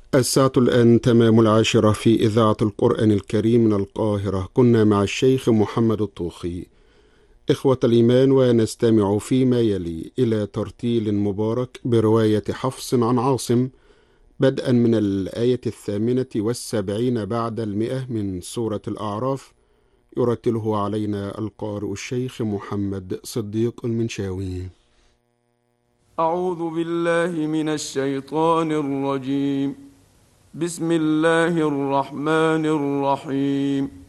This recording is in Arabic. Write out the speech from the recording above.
الساعة الآن تمام 10 في إذاعة القرآن الكريم من القاهرة. كنا مع الشيخ محمد الطوخي إخوة الإيمان، ونستمع فيما يلي إلى ترتيل مبارك برواية حفص عن عاصم، بدءا من الآية 78 بعد 100 من سورة الأعراف. يرتله علينا القارئ الشيخ محمد صديق المنشاوي. أعوذ بالله من الشيطان الرجيم. بسم الله الرحمن الرحيم.